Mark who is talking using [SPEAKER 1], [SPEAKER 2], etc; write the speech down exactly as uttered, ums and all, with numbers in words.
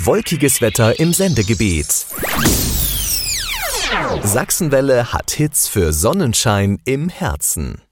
[SPEAKER 1] Wolkiges Wetter im Sendegebiet. Sachsenwelle hat Hits für Sonnenschein im Herzen.